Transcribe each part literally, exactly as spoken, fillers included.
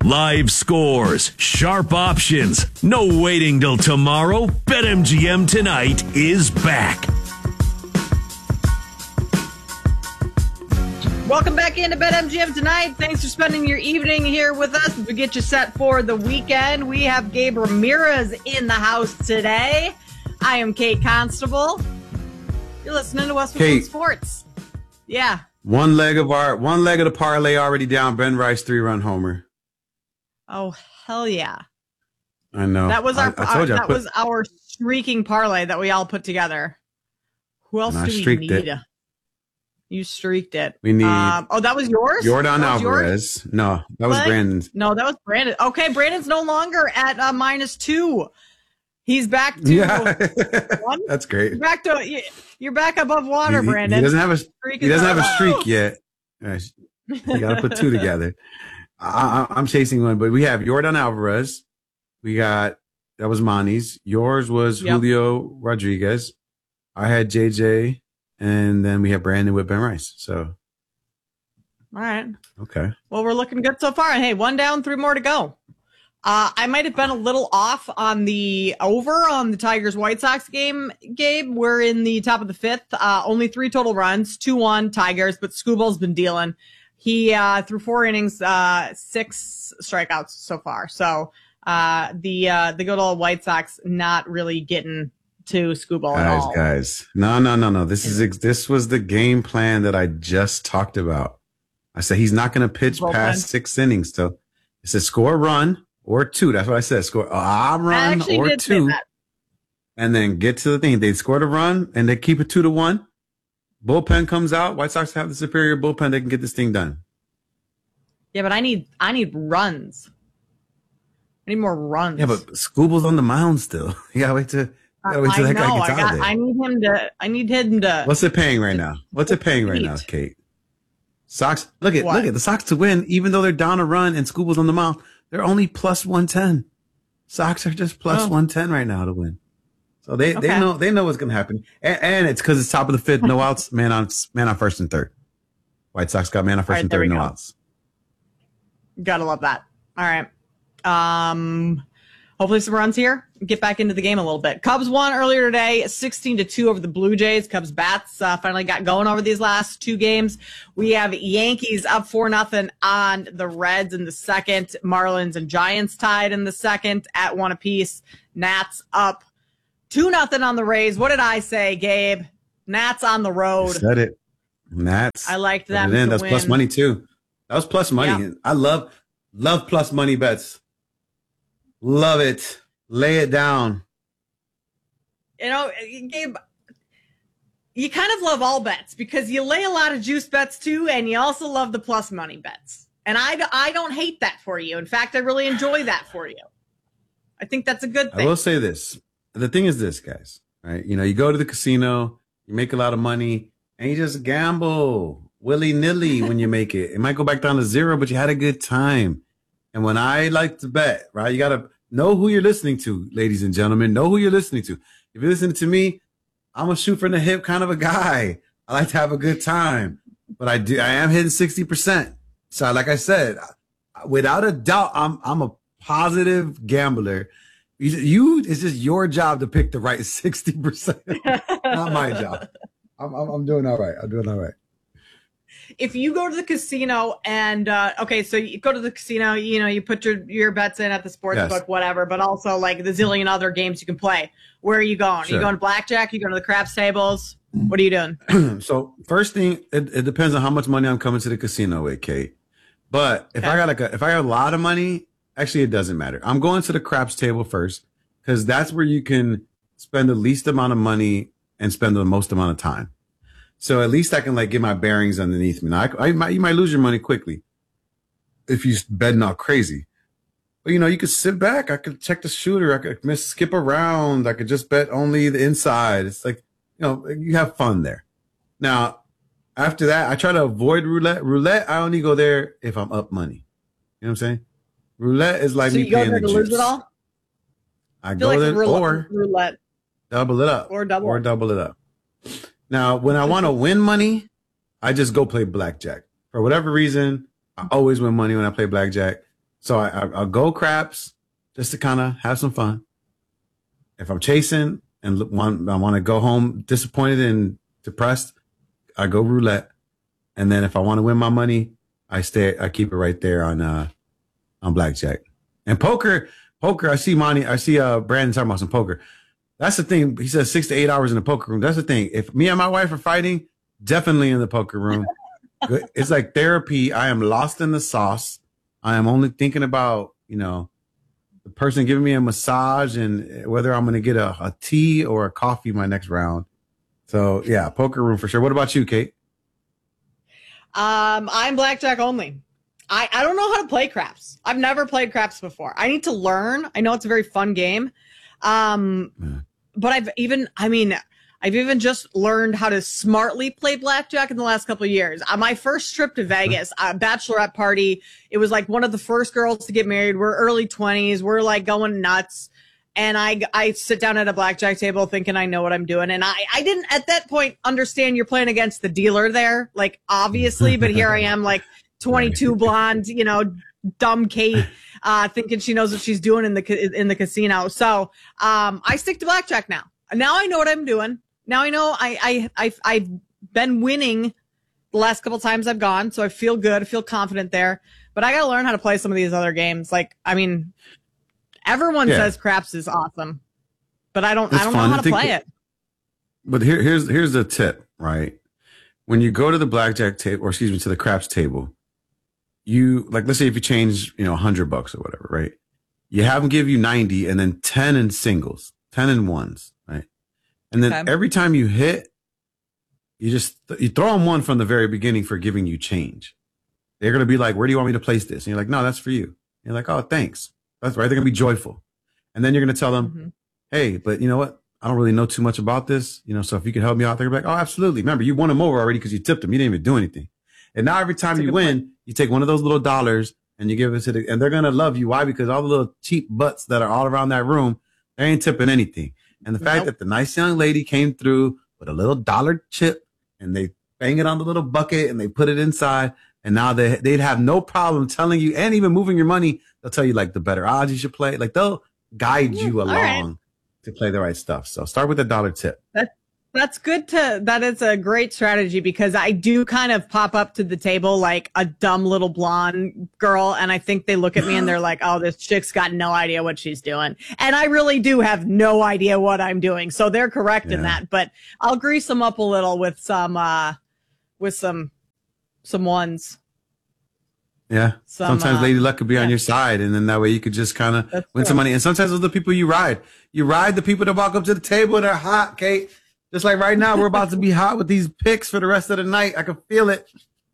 Live scores, sharp options, no waiting till tomorrow. BetMGM tonight is back. Welcome back into BetMGM tonight. Thanks for spending your evening here with us as we get you set for the weekend. We have Gabe Ramirez in the house today. I am Kate Constable. You're listening to West Virginia Sports. Yeah. One leg of our one leg of the parlay already down. Ben Rice three-run homer. Oh, hell yeah. I know. That was our, I, I told you, our I that put, was our streaking parlay that we all put together. Who else do we need? It. You streaked it. We need. Um, oh, that was yours? Jordan that was Alvarez. Yours? No, that was what? Brandon's. No, that was Brandon. Okay, Brandon's no longer at uh, minus two. He's back to yeah. one. That's great. You're back to you're back above water, he, Brandon. He doesn't have a streak he doesn't have a streak yet. You got to put two together. I, I, I'm chasing one, but we have Jordan Alvarez. We got that was Manny's. Yours was yep. Julio Rodriguez. I had J J, and then we have Brandon with Ben Rice. So, all right. Okay. Well, we're looking good so far. And hey, one down, three more to go. Uh, I might have been a little off on the over on the Tigers-White Sox game, Gabe. We're in the top of the fifth. Uh, only three total runs, two one Tigers, but Scooble's been dealing. He, uh, through four innings, uh, six strikeouts so far. So, uh, the, uh, the good old White Sox not really getting to Scooble at all. Guys, guys. No, no, no, no. This is, this was the game plan that I just talked about. I said he's not going to pitch Bullpen. past six innings. So it says score a run. Or two. That's what I said. Score a run or two. And then get to the thing. They scored a run and they keep it two to one. Bullpen comes out. White Sox have the superior bullpen. They can get this thing done. Yeah, but I need I need runs. I need more runs. Yeah, but Scooble's on the mound still. You gotta wait till, you gotta wait till I that know, guy gets I out got, of there. I need him to I need him to What's it paying right now? What's it paying right now, Kate? Sox look at what? look at the Sox to win, even though they're down a run and Scooble's on the mound. They're only plus one ten. Sox are just plus oh. one ten right now to win. So they, okay. they know they know what's going to happen. And, and it's because it's top of the fifth, no outs, man on man on first and third. White Sox got man on first right, and third, no go. outs. Gotta love that. All right. Um, hopefully some runs here. Get back into the game a little bit. Cubs won earlier today, sixteen to two over the Blue Jays. Cubs bats uh, finally got going over these last two games. We have Yankees up four nothing on the Reds in the second. Marlins and Giants tied in the second at one apiece. Nats up two nothing on the Rays. What did I say, Gabe? Nats on the road. You said it. Nats. I liked them. Then that's win. plus money too. That was plus money. Yeah. I love love plus money bets. Love it. Lay it down. You know, Gabe, you kind of love all bets because you lay a lot of juice bets too, and you also love the plus money bets. And I, I don't hate that for you. In fact, I really enjoy that for you. I think that's a good thing. I will say this. The thing is this, guys, right? You know, you go to the casino, you make a lot of money, and you just gamble willy-nilly when you make it. It might go back down to zero, but you had a good time. And when I like to bet, right, you got to know who you're listening to, ladies and gentlemen. Know who you're listening to. If you're listening to me, I'm a shoot from the hip kind of a guy. I like to have a good time, but I do. I am hitting sixty percent. So, like I said, without a doubt, I'm I'm a positive gambler. You, you it's just your job to pick the right sixty percent, not my job. I'm, I'm I'm doing all right. I'm doing all right. If you go to the casino and, uh, okay, so you go to the casino, you know, you put your, your bets in at the sports yes. book, whatever, but also like the zillion other games you can play. Where are you going? Sure. Are you going to blackjack? Are you going to the craps tables? What are you doing? So first thing, it, it depends on how much money I'm coming to the casino with, Kate. But if okay. I got like a, if I got a lot of money, actually it doesn't matter. I'm going to the craps table first because that's where you can spend the least amount of money and spend the most amount of time. So at least I can like get my bearings underneath me. Now, I, I might, you might lose your money quickly if you betting out crazy. But, you know, you could sit back. I could check the shooter. I could miss, skip around. I could just bet only the inside. It's like, you know, you have fun there. Now, after that, I try to avoid roulette. Roulette, I only go there if I'm up money. You know what I'm saying? Roulette is like so me you go paying there the to chips. lose it all? I, I go like there roulette, or roulette. double it up. Or double Or double it up. Now, when I want to win money, I just go play blackjack. For whatever reason, I always win money when I play blackjack. So I, I, I'll go craps just to kind of have some fun. If I'm chasing and look- want, I want to go home disappointed and depressed, I go roulette. And then if I want to win my money, I stay, I keep it right there on, uh, on blackjack. And poker, poker, I see Monty, I see, uh, Brandon talking about some poker. That's the thing. He says six to eight hours in the poker room. That's the thing. If me and my wife are fighting, definitely in the poker room. It's like therapy. I am lost in the sauce. I am only thinking about, you know, the person giving me a massage and whether I'm going to get a, a tea or a coffee my next round. So yeah, poker room for sure. What about you, Kate? Um, I'm blackjack only. I, I don't know how to play craps. I've never played craps before. I need to learn. I know it's a very fun game. Um, yeah. But I've even, I mean, I've even just learned how to smartly play blackjack in the last couple of years. On my first trip to Vegas, a bachelorette party, it was like one of the first girls to get married. We're early twenties. We're like going nuts. And I, I sit down at a blackjack table thinking I know what I'm doing. And I, I didn't at that point understand you're playing against the dealer there, like obviously, but here I am like twenty-two blonde, you know, dumb Kate, uh, thinking she knows what she's doing in the, in the casino. So, um, I stick to blackjack now. Now I know what I'm doing. Now I know I, I, I, I've been winning the last couple times I've gone. So I feel good. I feel confident there, but I got to learn how to play some of these other games. Like, I mean, everyone yeah. says craps is awesome, but I don't, it's I don't know how to play it. But here, here's, here's the tip, right? When you go to the blackjack table, or excuse me, to the craps table, you like, let's say if you change, you know, a hundred bucks or whatever, right? You have them give you ninety and then ten in singles, ten in ones, right? And then okay. every time you hit, you just, you throw them one from the very beginning for giving you change. They're going to be like, where do you want me to place this? And you're like, no, that's for you. And you're like, oh, thanks. That's right. They're going to be joyful. And then you're going to tell them, mm-hmm. hey, but you know what? I don't really know too much about this. You know, so if you can help me out, they're going to be like, oh, absolutely. Remember, you won them over already because you tipped them. You didn't even do anything. And now every time you win, point. you take one of those little dollars and you give it to the, and they're going to love you. Why? Because all the little cheap butts that are all around that room, they ain't tipping anything. And the fact nope. that the nice young lady came through with a little dollar chip and they bang it on the little bucket and they put it inside. And now they, they'd have no problem telling you and even moving your money. They'll tell you like the better odds you should play. Like they'll guide you along right. to play the right stuff. So start with a dollar tip. That's, that's good to, that is a great strategy because I do kind of pop up to the table like a dumb little blonde girl. And I think they look at me and they're like, oh, this chick's got no idea what she's doing. And I really do have no idea what I'm doing. So they're correct yeah. in that, but I'll grease them up a little with some, uh, with some, some ones. Yeah. Some, sometimes uh, Lady Luck could be yeah. on your side. And then that way you could just kind of win true. some money. And sometimes those are the people you ride. You ride the people that walk up to the table and they're hot, Kate. Just like right now, we're about to be hot with these picks for the rest of the night. I can feel it.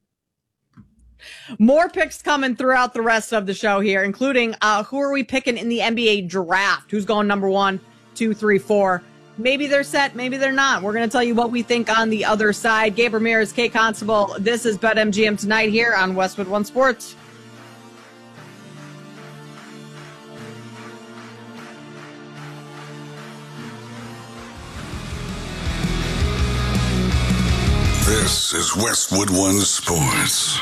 More picks coming throughout the rest of the show here, including uh, who are we picking in the N B A draft? Who's going number one, two, three, four? Maybe they're set, maybe they're not. We're going to tell you what we think on the other side. Gabe Ramirez, Kate Constable. This is BetMGM Tonight here on Westwood One Sports. This is Westwood One Sports.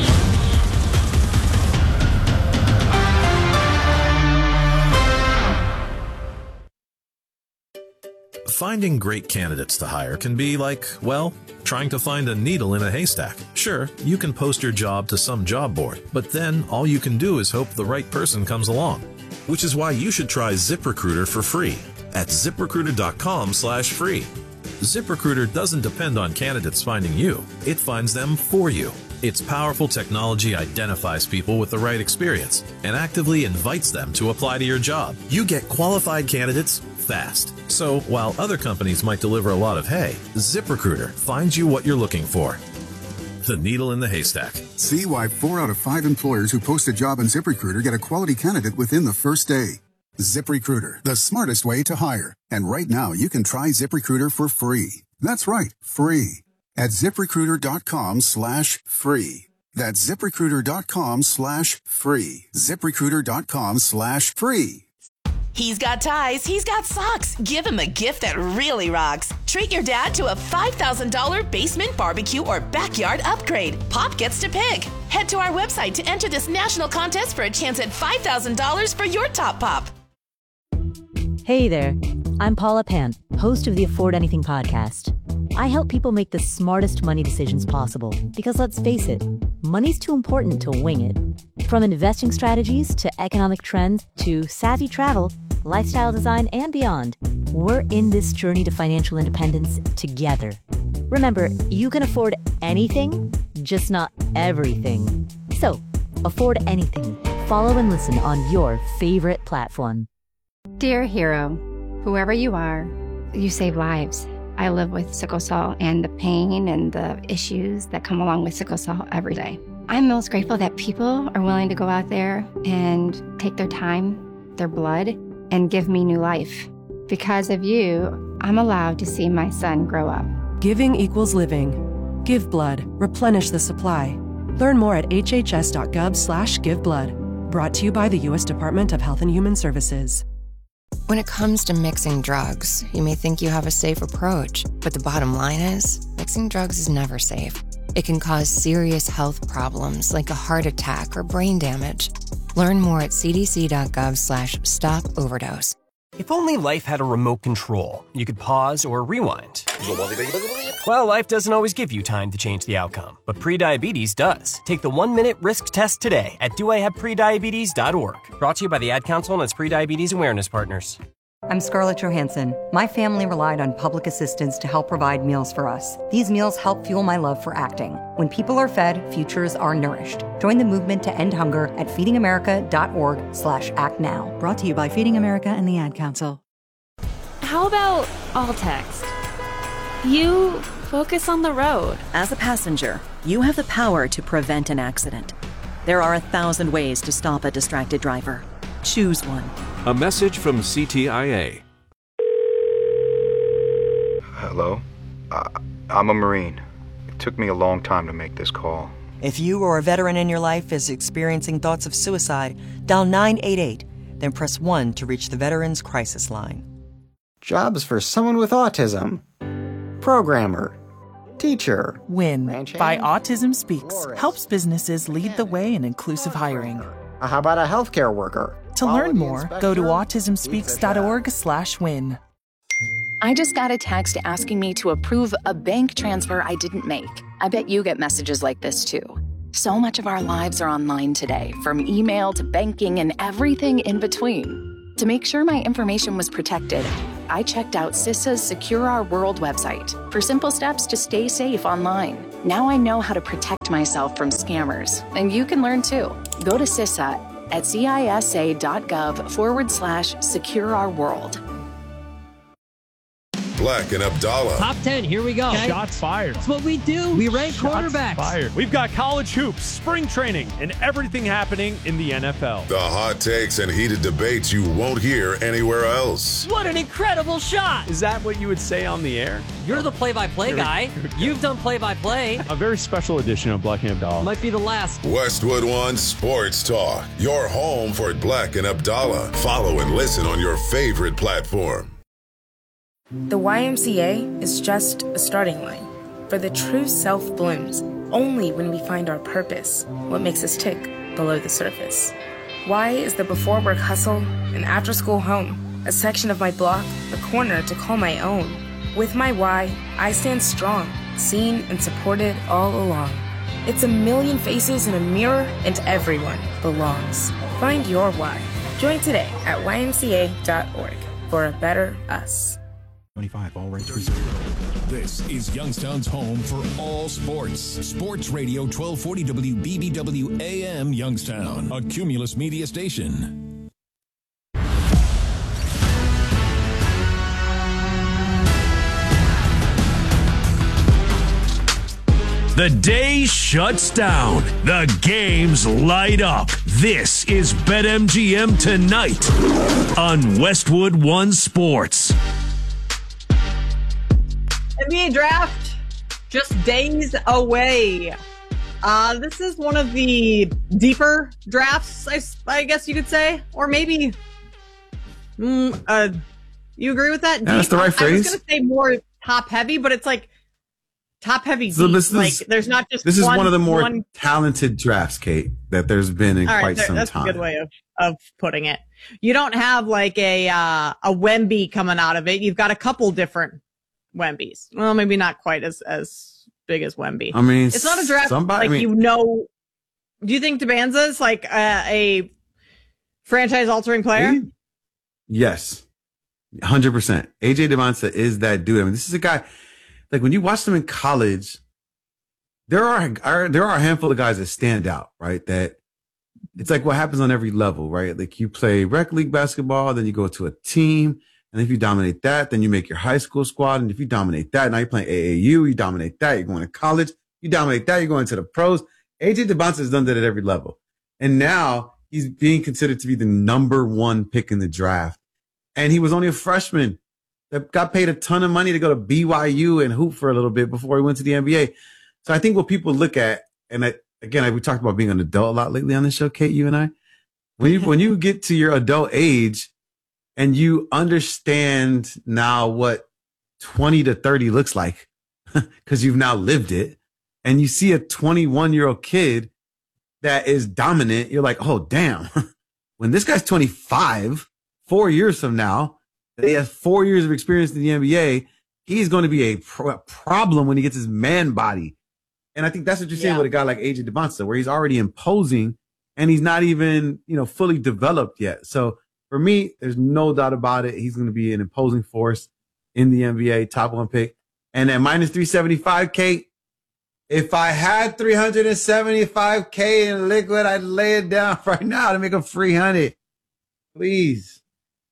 Finding great candidates to hire can be like, well, trying to find a needle in a haystack. Sure, you can post your job to some job board, but then all you can do is hope the right person comes along. Which is why you should try ZipRecruiter for free at ZipRecruiter.com slash free. ZipRecruiter doesn't depend on candidates finding you. It finds them for you. Its powerful technology identifies people with the right experience and actively invites them to apply to your job. You get qualified candidates fast. So while other companies might deliver a lot of hay, ZipRecruiter finds you what you're looking for. The needle in the haystack. See why four out of five employers who post a job on ZipRecruiter get a quality candidate within the first day. ZipRecruiter, the smartest way to hire. And right now, you can try ZipRecruiter for free. That's right, free. At ZipRecruiter.com slash free. That's ZipRecruiter.com slash free. ZipRecruiter.com slash free. He's got ties, he's got socks. Give him a gift that really rocks. Treat your dad to a five thousand dollars basement barbecue or backyard upgrade. Pop gets to pick. Head to our website to enter this national contest for a chance at five thousand dollars for your top pop. Hey there, I'm Paula Pant, host of the Afford Anything podcast. I help people make the smartest money decisions possible because, let's face it, money's too important to wing it. From investing strategies to economic trends to savvy travel, lifestyle design, and beyond, we're in this journey to financial independence together. Remember, you can afford anything, just not everything. So, afford anything. Follow and listen on your favorite platform. Dear hero, whoever you are, you save lives. I live with sickle cell and the pain and the issues that come along with sickle cell every day. I'm most grateful that people are willing to go out there and take their time, their blood, and give me new life. Because of you, I'm allowed to see my son grow up. Giving equals living. Give blood. Replenish the supply. Learn more at hhs.gov slash give blood. Brought to you by the U S Department of Health and Human Services. When it comes to mixing drugs, you may think you have a safe approach, but the bottom line is, mixing drugs is never safe. It can cause serious health problems like a heart attack or brain damage. Learn more at cdc.gov slash stop overdose. If only life had a remote control, you could pause or rewind. Well, life doesn't always give you time to change the outcome, but prediabetes does. Take the one-minute risk test today at do I have prediabetes dot org. Brought to you by the Ad Council and its prediabetes awareness partners. I'm Scarlett Johansson. My family relied on public assistance to help provide meals for us. These meals help fuel my love for acting. When people are fed, futures are nourished. Join the movement to end hunger at feedingamerica.org slash act now. Brought to you by Feeding America and the Ad Council. How about all text? You focus on the road. As a passenger, you have the power to prevent an accident. There are a thousand ways to stop a distracted driver. Choose one. A message from C T I A. Hello? Uh, I'm a Marine. It took me a long time to make this call. If you or a veteran in your life is experiencing thoughts of suicide, dial nine eight eight, then press one to reach the Veterans Crisis Line. Jobs for someone with autism. Programmer. Teacher. WIN by Autism Speaks helps businesses lead the way in inclusive hiring. How about a healthcare worker? To learn more, go to autism speaks dot org slash win. I just got a text asking me to approve a bank transfer I didn't make. I bet you get messages like this too. So much of our lives are online today, from email to banking and everything in between. To make sure my information was protected, I checked out CISA's Secure Our World website for simple steps to stay safe online. Now I know how to protect myself from scammers, and you can learn too. Go to CISA at cisa.gov forward slash secure our world. Black and Abdallah. Top ten, here we go. Okay. Shots fired. That's what we do. We rank Shots quarterbacks. Fired. We've got college hoops, spring training, and everything happening in the N F L. The hot takes and heated debates you won't hear anywhere else. What an incredible shot. Is that what you would say on the air? You're the play-by-play guy. You've done play-by-play. A very special edition of Black and Abdallah. Might be the last. Westwood One Sports Talk. Your home for Black and Abdallah. Follow and listen on your favorite platform. The Y M C A is just a starting line, for the true self blooms only when we find our purpose, what makes us tick below the surface. Y is the before work hustle, an after school home, a section of my block, a corner to call my own. With my Y, I stand strong, seen and supported all along. It's a million faces in a mirror, and everyone belongs. Find your Y. Join today at y m c a dot org for a better us. twenty-five, all rights reserved. This is Youngstown's home for all sports. Sports Radio twelve forty W B B W A M Youngstown, a Cumulus media station. The day shuts down. The games light up. This is BetMGM Tonight on Westwood One Sports. N B A draft just days away. Uh, this is one of the deeper drafts, I, I guess you could say, or maybe Mm, uh, you agree with that? Yeah, that's the right phrase. I was going to say more top heavy, but it's like top heavy. So this, like this, there's not just this is one, one of the more one... talented drafts, Kate, that there's been in All right, quite there, some that's time. That's a good way of, of putting it. You don't have like a uh, a Wemby coming out of it. You've got a couple different Wembys. Well, maybe not quite as as big as Wemby. I mean, it's not a draft somebody, like I mean, you know. Do you think Debanza is like a, a franchise altering player? Yes, one hundred percent. A J Debanza is that dude. I mean, this is a guy, like when you watch them in college, there are, are there are a handful of guys that stand out, right? That it's like what happens on every level, right? Like you play rec league basketball, then you go to a team, and if you dominate that, then you make your high school squad. And if you dominate that, now you're playing A A U, you dominate that, you're going to college, you dominate that, you're going to the pros. A J Debanza has done that at every level. And now he's being considered to be the number one pick in the draft. And he was only a freshman that got paid a ton of money to go to B Y U and hoop for a little bit before he went to the N B A. So I think what people look at, and I, again, like we talked about being an adult a lot lately on this show, Kate, you and I, when you, when you get to your adult age and you understand now what twenty to thirty looks like because you've now lived it, and you see a twenty-one year old kid that is dominant, you're like, oh, damn. When this guy's twenty-five, four years from now, he has four years of experience in the N B A, he's going to be a pro- problem when he gets his man body. And I think that's what you're seeing yeah. with a guy like A J Debanza, where he's already imposing and he's not even, you know, fully developed yet. So for me, there's no doubt about it. He's going to be an imposing force in the N B A, top one pick. And at minus three seventy-five, Kate, if I had three hundred seventy-five K in liquid, I'd lay it down right now to make a free hundred. Please.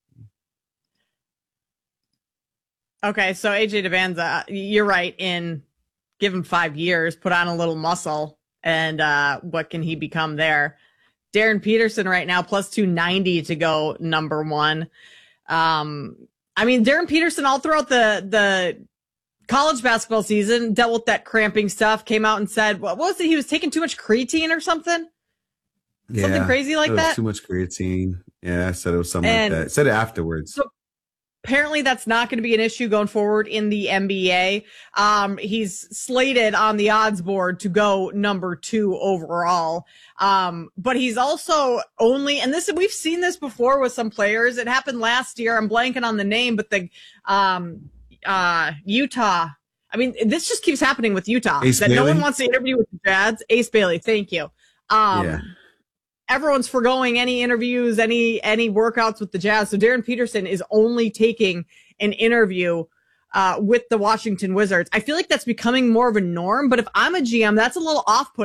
Okay, so A J Debanza, you're right. In give him five years, put on a little muscle, and uh, what can he become there? Darren Peterson right now plus two ninety to go number one. Um, I mean, Darren Peterson all throughout the the. college basketball season dealt with that cramping stuff, came out and said, what was it? He was taking too much creatine or something? Yeah, something crazy like that? Too much creatine. Yeah, I said it was something and like that. I said it afterwards. So apparently that's not going to be an issue going forward in the N B A. Um, he's slated on the odds board to go number two overall. Um, but he's also only, and this, we've seen this before with some players. It happened last year. I'm blanking on the name, but the, um, uh Utah. I mean, this just keeps happening with Utah. Ace that Bailey? No one wants to interview with the Jazz. Ace Bailey, thank you. Um yeah. Everyone's foregoing any interviews, any any workouts with the Jazz. So Darren Peterson is only taking an interview uh with the Washington Wizards. I feel like that's becoming more of a norm, but if I'm a G M, that's a little off-putting.